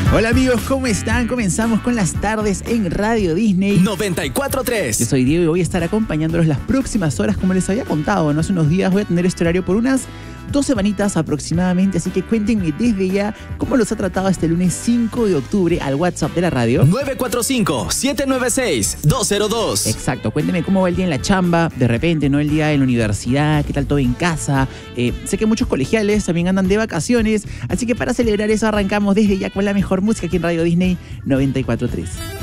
Hola amigos, ¿cómo están? Comenzamos con las tardes en Radio Disney 94.3. Yo soy Diego y voy a estar acompañándolos las próximas horas, como les había contado, ¿no? Hace unos días voy a tener este horario por unas 2 semanitas aproximadamente, así que cuéntenme desde ya cómo los ha tratado este lunes 5 de octubre al WhatsApp de la radio. 945-796-202. Exacto, cuéntenme cómo va el día en la chamba, de repente, ¿no? El día en la universidad, qué tal todo en casa. Sé que muchos colegiales también andan de vacaciones, así que para celebrar eso arrancamos desde ya con la mejor música aquí en Radio Disney 94.3.